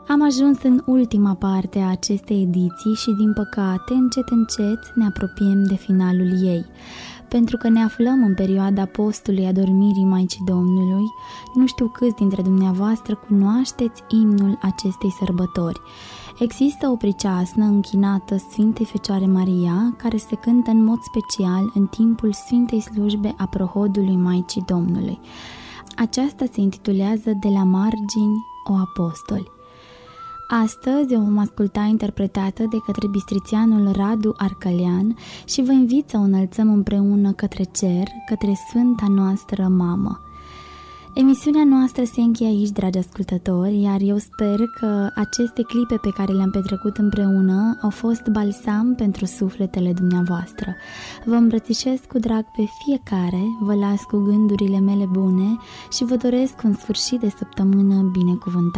Am ajuns în ultima parte a acestei ediții și, din păcate, încet ne apropiem de finalul ei. Pentru că ne aflăm în perioada postului adormirii Maicii Domnului, nu știu câți dintre dumneavoastră cunoașteți imnul acestei sărbători. Există o priceasnă închinată Sfintei Fecioare Maria, care se cântă în mod special în timpul Sfintei Slujbe a prohodului Maicii Domnului. Aceasta se intitulează De la margini, o apostoli. Astăzi o vom asculta interpretată de către bistrițianul Radu Arcălean și vă invit să o înălțăm împreună către cer, către Sfânta noastră Mamă. Emisiunea noastră se încheie aici, dragi ascultători, iar eu sper că aceste clipe pe care le-am petrecut împreună au fost balsam pentru sufletele dumneavoastră. Vă îmbrățișez cu drag pe fiecare, vă las cu gândurile mele bune și vă doresc un sfârșit de săptămână binecuvântat.